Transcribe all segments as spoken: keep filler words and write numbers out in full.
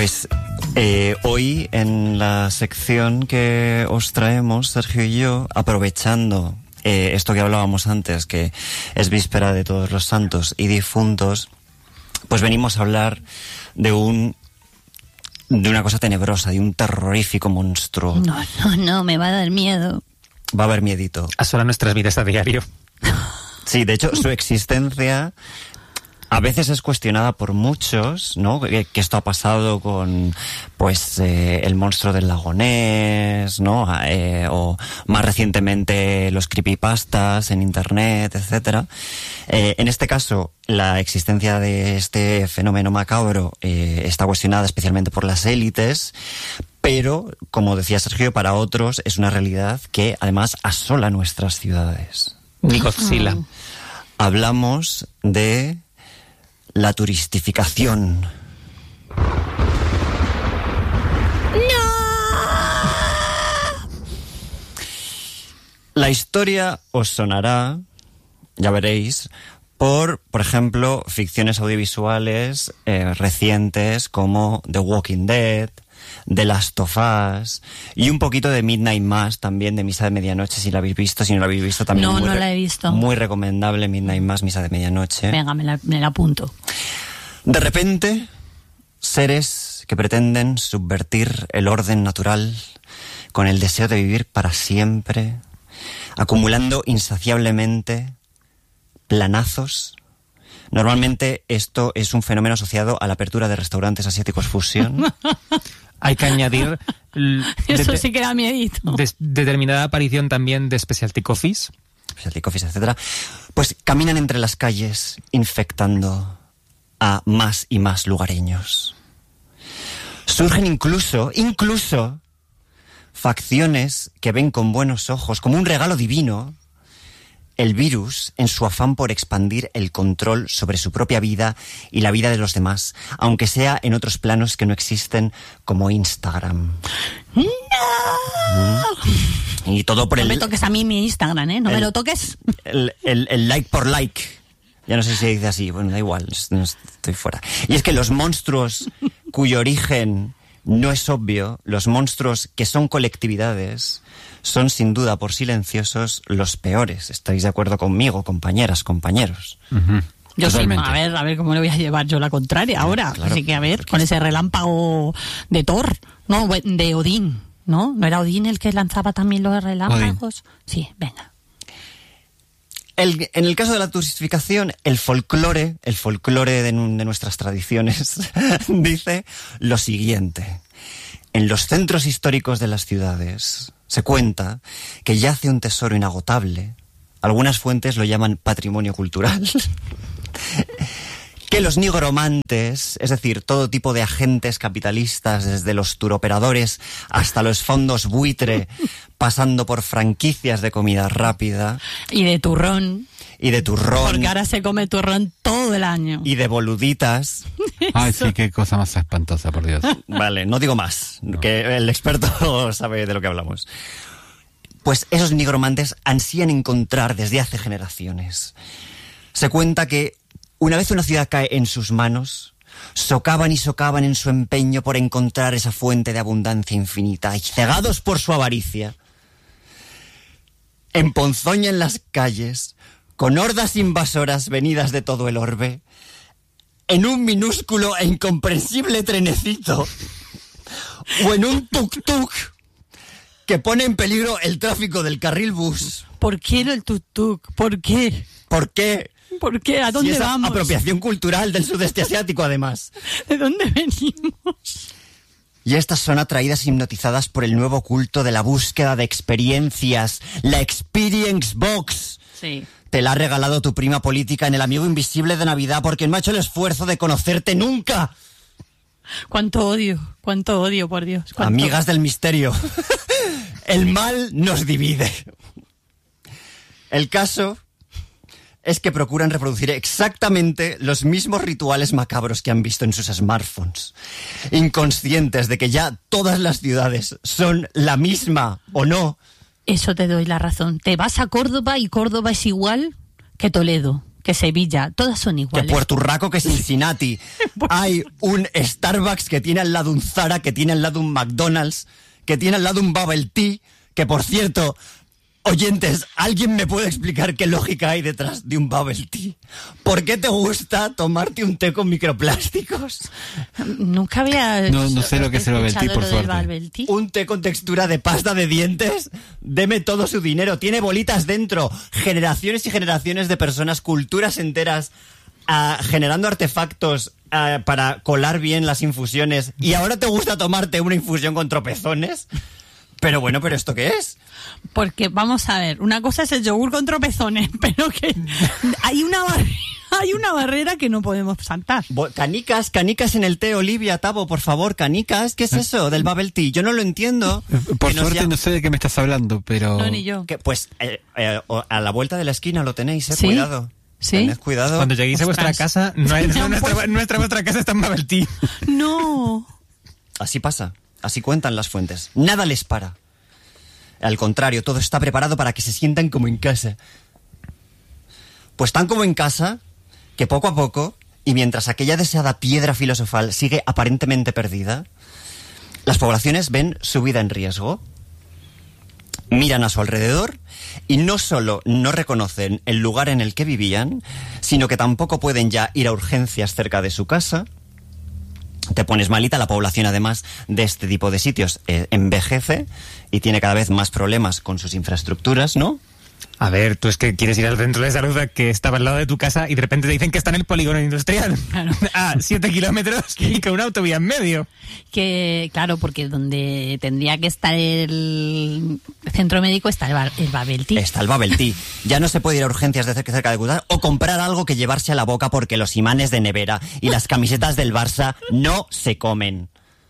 Pues eh, hoy en la sección que os traemos, Sergio y yo, aprovechando eh, esto que hablábamos antes, que es víspera de Todos los Santos y Difuntos, pues venimos a hablar de un de una cosa tenebrosa, de un terrorífico monstruo. No, no, no, me va a dar miedo. Va a haber miedito. Asola nuestras vidas a diario. Sí, de hecho, su existencia a veces es cuestionada por muchos, ¿no? Que, que esto ha pasado con, pues, eh, el monstruo del lago Ness, ¿no? Eh, o más recientemente los creepypastas en internet, etcétera. Eh, en este caso, la existencia de este fenómeno macabro eh, está cuestionada especialmente por las élites, pero, como decía Sergio, para otros es una realidad que además asola nuestras ciudades. Ni Godzilla. Hablamos de la turistificación. ¡No! La historia os sonará, ya veréis, por, por ejemplo, ficciones audiovisuales eh, recientes como The Walking Dead, The Last of Us y un poquito de Midnight Mass también, de Misa de Medianoche, si la habéis visto. Si no la habéis visto también. No, muy no la he visto. Muy recomendable Midnight Mass, Misa de Medianoche. Venga, me la, me la apunto. De repente, seres que pretenden subvertir el orden natural con el deseo de vivir para siempre, acumulando insaciablemente planazos. Normalmente esto es un fenómeno asociado a la apertura de restaurantes asiáticos fusión. Hay que añadir l- Eso de- sí que da miedito. de- determinada aparición también de specialty coffees. Specialty coffees, etcétera. Pues caminan entre las calles infectando a más y más lugareños. Surgen incluso, incluso, facciones que ven con buenos ojos, como un regalo divino, el virus en su afán por expandir el control sobre su propia vida y la vida de los demás, aunque sea en otros planos que no existen, como Instagram. ¡No! Mm. Y todo por No el, me toques a mí mi Instagram, ¿eh? No el- me lo toques. el, el, el like por like. Ya no sé si se dice así, bueno, da igual, no estoy fuera. Y es que los monstruos cuyo origen no es obvio, los monstruos que son colectividades, son sin duda por silenciosos los peores. ¿Estáis de acuerdo conmigo, compañeras, compañeros? Uh-huh. Yo sí, Totalmente. a ver, a ver cómo le voy a llevar yo la contraria ahora. Claro, Así que a ver, porque con está- ese relámpago de Thor, no, de Odín, ¿no? ¿No era Odín el que lanzaba también los relámpagos? Sí, venga. El, en el caso de la turistificación, el folclore, el folclore de, nu- de nuestras tradiciones, dice lo siguiente. En los centros históricos de las ciudades se cuenta que yace un tesoro inagotable. Algunas fuentes lo llaman patrimonio cultural. Que los nigromantes, es decir, todo tipo de agentes capitalistas, desde los turoperadores hasta los fondos buitre, pasando por franquicias de comida rápida Y de turrón, y de turrón porque ahora se come turrón todo el año. y de boluditas. Ay, sí, qué cosa más espantosa, por Dios. Vale, no digo más, que el experto sabe de lo que hablamos. Pues esos nigromantes ansían encontrar desde hace generaciones. Se cuenta que una vez una ciudad cae en sus manos, socavan y socavan en su empeño por encontrar esa fuente de abundancia infinita, y cegados por su avaricia, emponzoñan las calles con hordas invasoras venidas de todo el orbe, en un minúsculo e incomprensible trenecito, o en un tuk-tuk que pone en peligro el tráfico del carril bus. ¿Por qué el tuk-tuk? ¿Por qué? ¿Por qué? ¿Por qué? ¿A Si dónde es a- vamos? apropiación cultural del sudeste asiático, además. ¿De dónde venimos? Y estas son atraídas hipnotizadas por el nuevo culto de la búsqueda de experiencias, la Experience Box. Sí. Te la ha regalado tu prima política en el amigo invisible de Navidad porque no ha hecho el esfuerzo de conocerte nunca. Cuánto odio, cuánto odio, por Dios. cuánto- Amigas del misterio. El mal nos divide. El caso es que procuran reproducir exactamente los mismos rituales macabros que han visto en sus smartphones, inconscientes de que ya todas las ciudades son la misma, ¿o no? Eso te doy la razón. Te vas a Córdoba y Córdoba es igual que Toledo. que Sevilla, todas son Que iguales. Puerto Rico, que Cincinnati. Hay un Starbucks que tiene al lado un Zara, que tiene al lado un McDonald's, que tiene al lado un Bubble Tea, que por cierto, oyentes, ¿alguien me puede explicar qué lógica hay detrás de un Bubble Tea? ¿Por qué te gusta tomarte un té con microplásticos? Nunca había No- no sé lo que es el Bubble Tea, escuchado por lo del suerte. Bubble Tea. Un té con textura de pasta de dientes, deme todo su dinero, tiene bolitas dentro, generaciones y generaciones de personas, culturas enteras, ah, generando artefactos ah, para colar bien las infusiones, y ahora te gusta tomarte una infusión con tropezones. Pero bueno, ¿pero esto qué es? Porque, vamos a ver, una cosa es el yogur con tropezones, pero que hay una, bar- hay una barrera que no podemos saltar. Bo- Canicas, canicas en el té, Olivia, Tabo, por favor, canicas, ¿qué es eso del bubble tea? Yo no lo entiendo. Por Que no suerte sea- no sé de qué me estás hablando, pero... No, ni yo. que, pues eh, eh, o- a la vuelta de la esquina lo tenéis, eh, ¿Sí? cuidado. ¿Sí? Tened cuidado. Cuando lleguéis a vuestra Ostras. casa, no hay, no, No, nuestra, pues- nuestra vuestra casa está en Bubble Tea. No. Así pasa, así cuentan las fuentes. Nada les para. Al contrario, todo está preparado para que se sientan como en casa. Pues tan como en casa, que poco a poco, y mientras aquella deseada piedra filosofal sigue aparentemente perdida, las poblaciones ven su vida en riesgo. Miran a su alrededor y no solo no reconocen el lugar en el que vivían, sino que tampoco pueden ya ir a urgencias cerca de su casa. Te pones malita, la población además de este tipo de sitios eh, envejece y tiene cada vez más problemas con sus infraestructuras, ¿no? A ver, tú es que quieres ir al centro de salud que estaba al lado de tu casa y de repente te dicen que está en el polígono industrial. Claro. A siete kilómetros y con una autovía en medio. Que, claro, porque donde tendría que estar el centro médico está el, bar- el Bubble Tea. Está el Bubble Tea. Ya no se puede ir a urgencias de cerca cerca de Cutar o comprar algo que llevarse a la boca porque los imanes de nevera y las camisetas del Barça no se comen.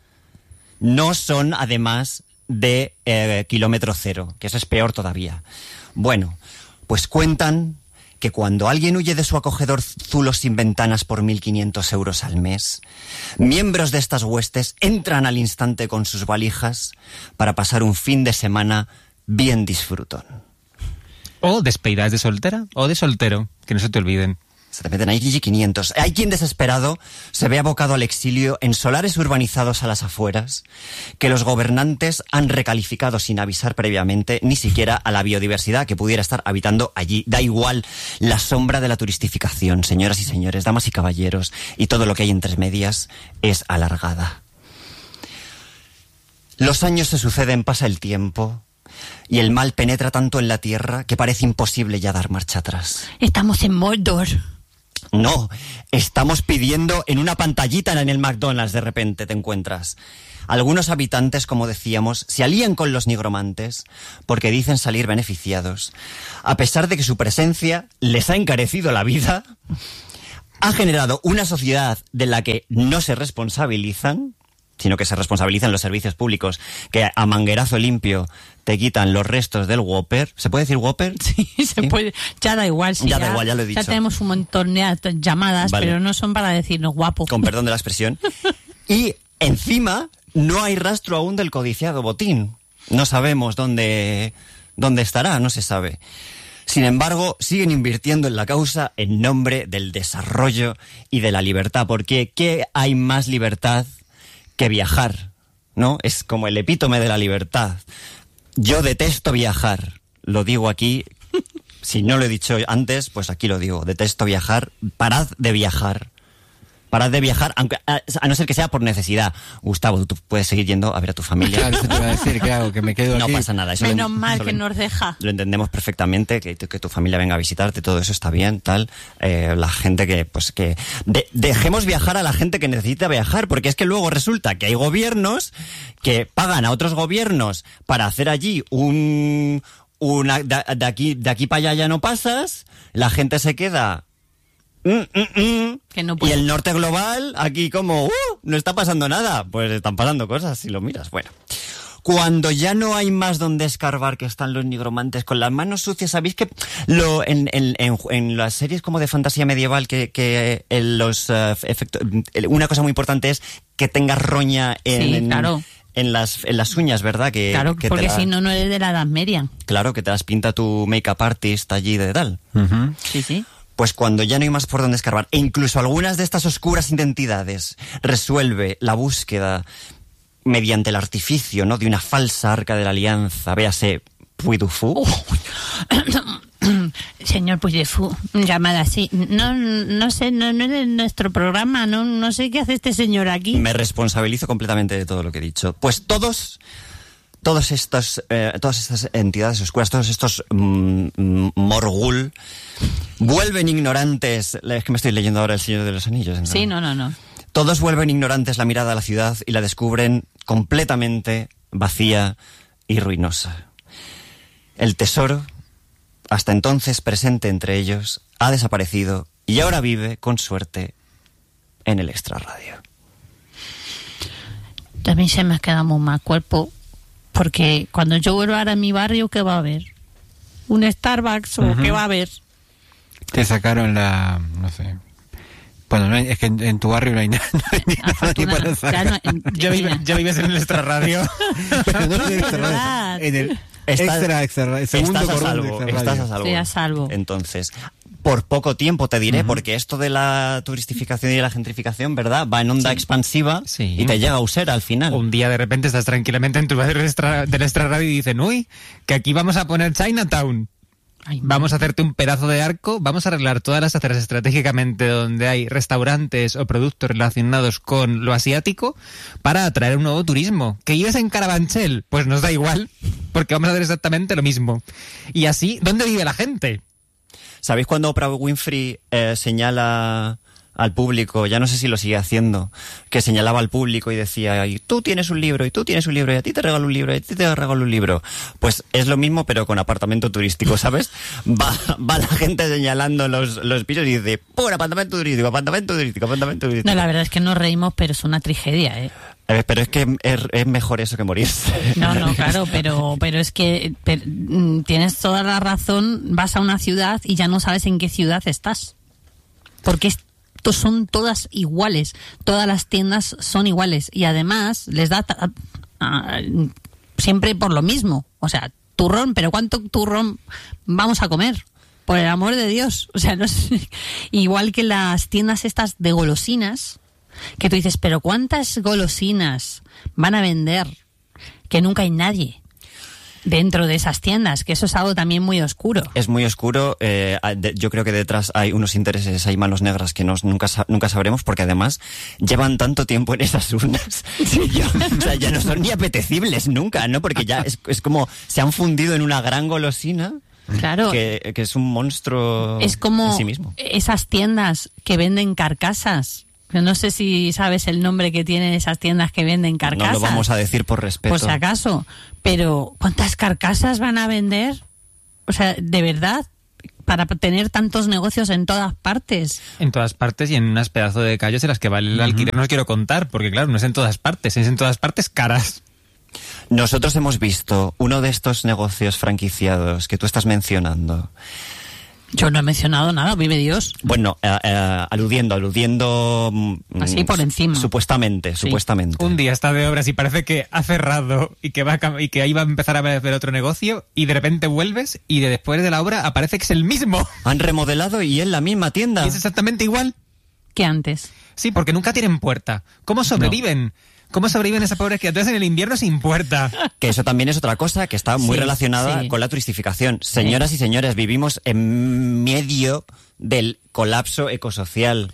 No son, además, de eh, kilómetro cero, que eso es peor todavía. Bueno, pues cuentan que cuando alguien huye de su acogedor zulo sin ventanas por mil quinientos euros al mes, miembros de estas huestes entran al instante con sus valijas para pasar un fin de semana bien disfrutón. O despedidas de soltera o de soltero, que no se te olviden. Se te meten ahí quinientos. Hay quien desesperado se ve abocado al exilio en solares urbanizados a las afueras, que los gobernantes han recalificado sin avisar previamente ni siquiera a la biodiversidad que pudiera estar habitando allí. Da igual la sombra de la turistificación, señoras y señores, damas y caballeros, y todo lo que hay entre medias es alargada. Los años se suceden, pasa el tiempo, y el mal penetra tanto en la tierra que parece imposible ya dar marcha atrás. Estamos en Mordor. No, estamos pidiendo en una pantallita en el McDonald's, de repente te encuentras. Algunos habitantes, como decíamos, se alían con los nigromantes porque dicen salir beneficiados. A pesar de que su presencia les ha encarecido la vida, ha generado una sociedad de la que no se responsabilizan, sino que se responsabilizan los servicios públicos que a manguerazo limpio te quitan los restos del Whopper. ¿Se puede decir Whopper? Sí, se ¿Sí? puede. Ya da igual. Sí, Ya da igual, ya lo he dicho. Ya tenemos un montón de llamadas, Vale. pero no son para decirnos guapo. Con perdón de la expresión. Y encima no hay rastro aún del codiciado botín. No sabemos dónde, dónde estará, no se sabe. Sin embargo, siguen invirtiendo en la causa en nombre del desarrollo y de la libertad, porque ¿qué hay más libertad que viajar? ¿No? Es como el epítome de la libertad. Yo detesto viajar, lo digo aquí. Si no lo he dicho antes, pues aquí lo digo. Detesto viajar. Parad de viajar. Parad de viajar, aunque a, a no ser que sea por necesidad. Gustavo, tú puedes seguir yendo a ver a tu familia. Claro, eso te iba a decir, ¿qué hago? Que me quedo No aquí. pasa nada. Eso Menos lo, mal eso que lo- nos deja. Lo entendemos perfectamente, que, que tu familia venga a visitarte, todo eso está bien, tal. Eh, la gente que, pues que... de- dejemos viajar a la gente que necesita viajar, porque es que luego resulta que hay gobiernos que pagan a otros gobiernos para hacer allí un... una de, de aquí, de aquí para allá ya no pasas, la gente se queda... Mm, mm, mm. Que no Y puede. el norte global, aquí como, uh, no está pasando nada. Pues están pasando cosas, si lo miras. Bueno, cuando ya no hay más donde escarbar, que están los nigromantes con las manos sucias, ¿sabéis que lo, en, en, en, en las series como de fantasía medieval, que, que en los uh, efectos, una cosa muy importante es que tengas roña en, Sí, en- claro. en las, en las uñas, ¿verdad? Que, Claro, que te porque la- si no, no eres de la Edad Media. Claro, que te las pinta tu make-up artist allí de tal. Ujú. Sí, sí. Pues cuando ya no hay más por donde escarbar, e incluso algunas de estas oscuras identidades resuelve la búsqueda mediante el artificio, ¿no?, de una falsa arca de la alianza, véase Puy du Fou. Uh, señor Puy du Fou, llamada así. No, no sé, no, no es de nuestro programa, no, no sé qué hace este señor aquí. Me responsabilizo completamente de todo lo que he dicho. Pues todos, todos estos, eh, todas estas entidades oscuras, todos estos mm, Morgul, vuelven ignorantes. Es que me estoy leyendo ahora El Señor de los Anillos. ¿No? Sí, no, no, no. Todos vuelven ignorantes la mirada a la ciudad y la descubren completamente vacía y ruinosa. El tesoro, hasta entonces presente entre ellos, ha desaparecido y ahora vive, con suerte, en el extrarradio. También se me ha quedado muy mal cuerpo, porque cuando yo vuelva ahora a mi barrio, ¿qué va a haber? ¿Un Starbucks o uh-huh. qué va a haber? Te sacaron la... no sé... Bueno, no hay, es que en, en tu barrio no hay nada, no hay ni nada ni para sacar. Ya, no, en, ya, vive, ya vives en el extrarradio. Pero no en el extrarradio, en el Estás, extra, extra, el segundo estás a salvo, extra estás a salvo. Sí, a salvo. Entonces, por poco tiempo te diré, uh-huh. porque esto de la turistificación y de la gentrificación, ¿verdad?, va en onda sí. expansiva sí. y te llega a Usera al final. Un día de repente estás tranquilamente en tu barrio del extra, del extrarradio y dicen, uy, que aquí vamos a poner Chinatown. Ay, vamos a hacerte un pedazo de arco, vamos a arreglar todas las aceras estratégicamente donde hay restaurantes o productos relacionados con lo asiático para atraer un nuevo turismo. ¿Que vives en Carabanchel? Pues nos da igual, porque vamos a hacer exactamente lo mismo. Y así, ¿dónde vive la gente? ¿Sabéis cuando Oprah Winfrey eh, señala al público, ya no sé si lo sigue haciendo, que señalaba al público y decía, y tú tienes un libro, y tú tienes un libro, y a ti te regalo un libro, y a ti te regalo un libro? Pues es lo mismo, pero con apartamento turístico, ¿sabes? Va, va la gente señalando los, los pisos y dice, por apartamento turístico, apartamento turístico, apartamento turístico. No, la verdad es que nos reímos, pero es una tragedia, ¿eh? Eh, pero es que es, es mejor eso que morirse. No, no, claro, pero, pero es que pero, tienes toda la razón, vas a una ciudad y ya no sabes en qué ciudad estás. Porque es son todas iguales, todas las tiendas son iguales y además les da ta- a, a, siempre por lo mismo, o sea, turrón, pero ¿cuánto turrón vamos a comer? Por el amor de Dios, o sea, no sé, igual que las tiendas estas de golosinas, que tú dices, pero ¿cuántas golosinas van a vender? Que nunca hay nadie dentro de esas tiendas, que eso es algo también muy oscuro. Es muy oscuro, eh, yo creo que detrás hay unos intereses, hay manos negras que nos, nunca, nunca sabremos, porque además llevan tanto tiempo en esas urnas, ya, o sea, ya no son ni apetecibles nunca, ¿no? Porque ya es, es como se han fundido en una gran golosina. Claro. Que, que es un monstruo es como en sí mismo. Esas tiendas que venden carcasas. No sé si sabes el nombre que tienen esas tiendas que venden carcasas. No lo vamos a decir por respeto. Por si acaso. Pero, ¿cuántas carcasas van a vender? O sea, de verdad, para tener tantos negocios en todas partes. En todas partes y en unas pedazos de callos en las que vale el alquiler. Uh-huh. No os quiero contar, porque claro, no es en todas partes, es en todas partes caras. Nosotros hemos visto uno de estos negocios franquiciados que tú estás mencionando. Yo no he mencionado nada, vive Dios. Bueno, eh, eh, aludiendo, aludiendo... Así por encima. Supuestamente, sí. supuestamente. Un día está de obras y parece que ha cerrado y que va a, y que ahí va a empezar a ver otro negocio y de repente vuelves y de después de la obra aparece que es el mismo. Han remodelado y es la misma tienda. Y es exactamente igual. Que antes. Sí, porque nunca tienen puerta. ¿Cómo sobreviven? No. ¿Cómo sobreviven esas pobres criaturas en el invierno sin puerta? Que eso también es otra cosa que está muy sí, relacionada sí. con la turistificación. Señoras sí. y señores, vivimos en medio del colapso ecosocial.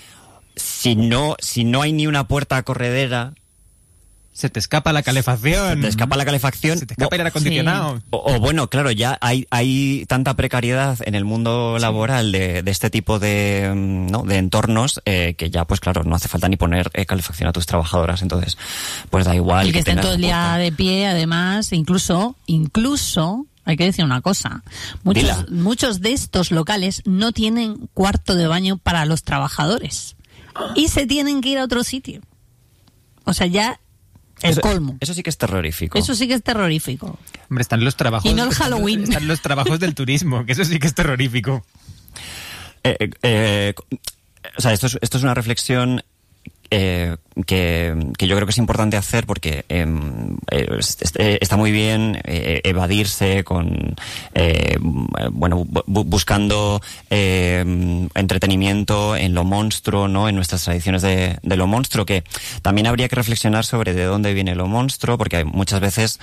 Si no, si no hay ni una puerta corredera... Se te escapa la calefacción. Se te escapa la calefacción. Se te escapa o, el aire acondicionado. Sí. O, o bueno, claro, ya hay, hay tanta precariedad en el mundo laboral sí. de, de este tipo de, ¿no? de entornos eh, que ya, pues claro, no hace falta ni poner eh, calefacción a tus trabajadoras. Entonces, pues da igual. Y que, que estén todo el día puerta. de pie, además, incluso, incluso... Hay que decir una cosa, muchos, muchos de estos locales no tienen cuarto de baño para los trabajadores y se tienen que ir a otro sitio. O sea, ya el eso, colmo. Eso sí que es terrorífico. Eso sí que es terrorífico. Hombre, están los trabajos... Y no el Halloween. Están los trabajos del turismo, que eso sí que es terrorífico. Eh, eh, eh, o sea, esto es, esto es una reflexión... Eh, que, que yo creo que es importante hacer porque eh, eh, está muy bien eh, evadirse con, eh, bueno, bu buscando eh, entretenimiento en lo monstruo, ¿no? En nuestras tradiciones de, de lo monstruo, que también habría que reflexionar sobre de dónde viene lo monstruo, porque muchas veces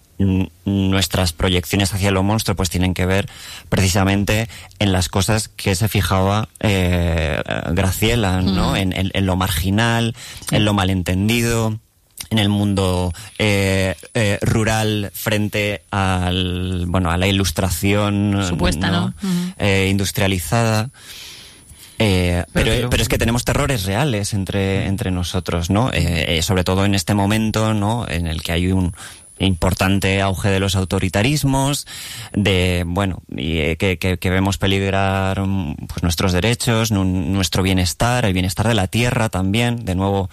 nuestras proyecciones hacia lo monstruo pues tienen que ver precisamente en las cosas que se fijaba eh, Graciela, ¿no? Mm. En, en, en lo marginal, sí. En lo malentendido, en el mundo eh, eh, rural frente al, bueno, a la ilustración supuesta, ¿no? ¿no? Uh-huh. eh, industrializada. Eh, pero, pero, pero es que tenemos terrores reales entre, entre nosotros, ¿no? Eh, eh, sobre todo en este momento, ¿no? En el que hay un importante auge de los autoritarismos, de, bueno, y, eh, que, que, que vemos peligrar pues nuestros derechos, nuestro bienestar, el bienestar de la tierra también. De nuevo,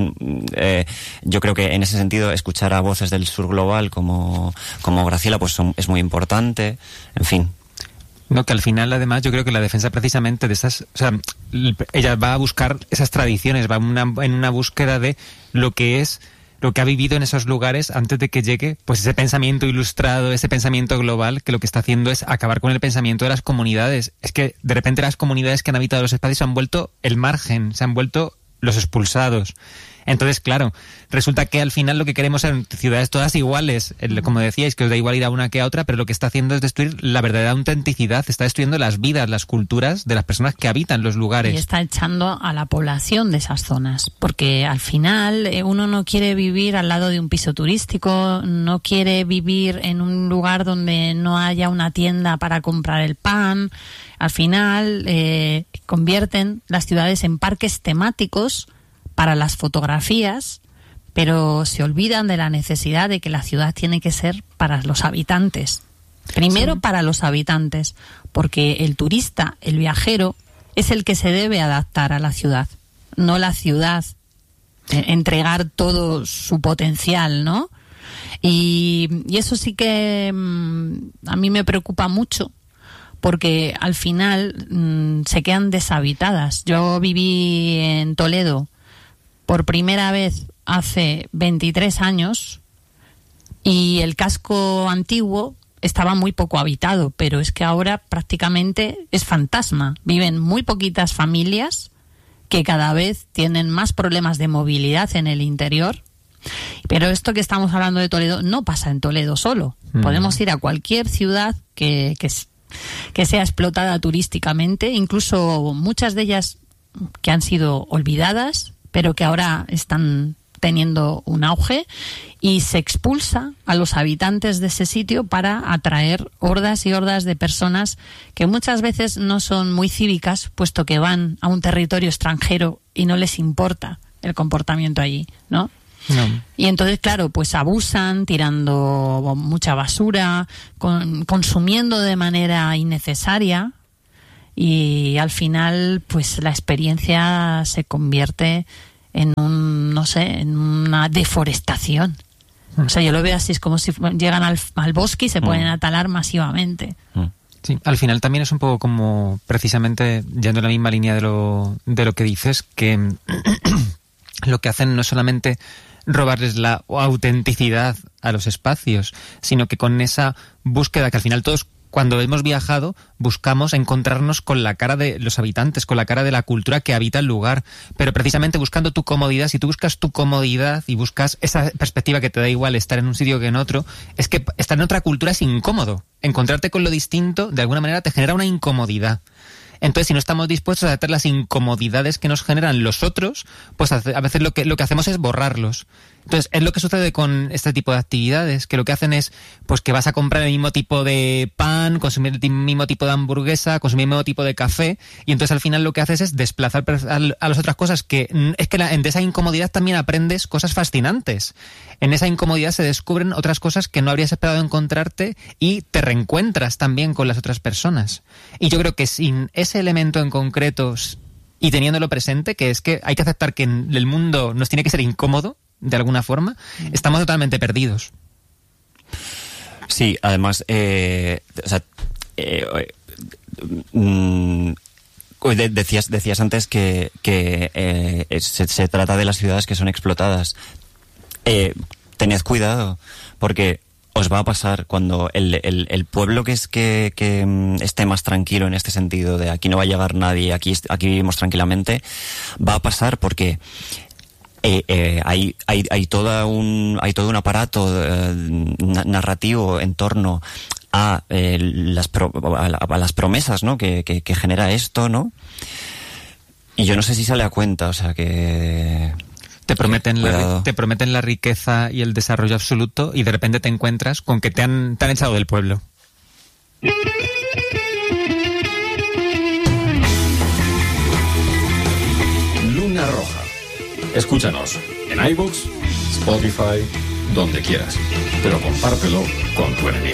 eh, yo creo que en ese sentido escuchar a voces del sur global como, como Graciela pues son, es muy importante, en fin. No, que al final, además, yo creo que la defensa precisamente de esas... O sea, ella va a buscar esas tradiciones, va una, en una búsqueda de lo que es... lo que ha vivido en esos lugares antes de que llegue pues ese pensamiento ilustrado, ese pensamiento global, que lo que está haciendo es acabar con el pensamiento de las comunidades. Es que de repente las comunidades que han habitado los espacios se han vuelto el margen, se han vuelto los expulsados. Entonces, claro, resulta que al final lo que queremos son ciudades todas iguales, como decíais, que os da igual ir a una que a otra, pero lo que está haciendo es destruir la verdadera autenticidad, está destruyendo las vidas, las culturas de las personas que habitan los lugares. Y está echando a la población de esas zonas, porque al final uno no quiere vivir al lado de un piso turístico, no quiere vivir en un lugar donde no haya una tienda para comprar el pan. Al final eh, convierten las ciudades en parques temáticos para las fotografías, pero se olvidan de la necesidad de que la ciudad tiene que ser para los habitantes. Primero, sí. Para los habitantes, porque el turista, el viajero, es el que se debe adaptar a la ciudad, no la ciudad eh, entregar todo su potencial, ¿no? Y, y eso sí que mmm, a mí me preocupa mucho, porque al final mmm, se quedan deshabitadas. Yo viví en Toledo por primera vez hace veintitrés años y el casco antiguo estaba muy poco habitado, pero es que ahora prácticamente es fantasma. Viven muy poquitas familias que cada vez tienen más problemas de movilidad en el interior. Pero esto que estamos hablando de Toledo no pasa en Toledo solo. Mm. Podemos ir a cualquier ciudad que, que, que sea explotada turísticamente, incluso muchas de ellas que han sido olvidadas, pero que ahora están teniendo un auge, y se expulsa a los habitantes de ese sitio para atraer hordas y hordas de personas que muchas veces no son muy cívicas, puesto que van a un territorio extranjero y no les importa el comportamiento allí, ¿no? No. Y entonces, claro, pues abusan, tirando mucha basura, con, consumiendo de manera innecesaria, y al final pues la experiencia se convierte en un, no sé, en una deforestación. O sea, yo lo veo así, es como si llegan al, al bosque y se pueden atalar masivamente. Sí, al final también es un poco como, precisamente, yendo en la misma línea de lo, de lo que dices, que lo que hacen no es solamente robarles la autenticidad a los espacios, sino que con esa búsqueda que al final todos, cuando hemos viajado, buscamos encontrarnos con la cara de los habitantes, con la cara de la cultura que habita el lugar, pero precisamente buscando tu comodidad. Si tú buscas tu comodidad y buscas esa perspectiva que te da igual estar en un sitio que en otro, es que estar en otra cultura es incómodo. Encontrarte con lo distinto, de alguna manera, te genera una incomodidad. Entonces, si no estamos dispuestos a aceptar las incomodidades que nos generan los otros, pues a veces lo que, lo que hacemos es borrarlos. Entonces, es lo que sucede con este tipo de actividades, que lo que hacen es pues que vas a comprar el mismo tipo de pan, consumir el mismo tipo de hamburguesa, consumir el mismo tipo de café, y entonces al final lo que haces es desplazar a las otras cosas, que es que la, en esa incomodidad también aprendes cosas fascinantes. En esa incomodidad se descubren otras cosas que no habrías esperado encontrarte y te reencuentras también con las otras personas. Y yo creo que sin ese elemento en concreto y teniéndolo presente, que es que hay que aceptar que el mundo nos tiene que ser incómodo, de alguna forma, estamos totalmente perdidos. Sí, además, eh, o sea, eh, mm, Decías, decías antes que, que eh, se, se trata de las ciudades que son explotadas. Eh, tened cuidado, porque os va a pasar cuando el, el, el pueblo que es que, que esté más tranquilo en este sentido de aquí no va a llegar nadie, aquí, aquí vivimos tranquilamente, va a pasar porque eh, eh, hay, hay, hay, toda un, hay todo un aparato eh, narrativo en torno a, eh, las, pro, a, a las promesas, ¿no? que, que, que genera esto, ¿no? Y yo no sé si sale a cuenta, o sea que... Te prometen, la, te prometen la riqueza y el desarrollo absoluto y de repente te encuentras con que te han, te han echado del pueblo. Luna Roja. Escúchanos en iVoox, Spotify, donde quieras, pero compártelo con tu enemigo.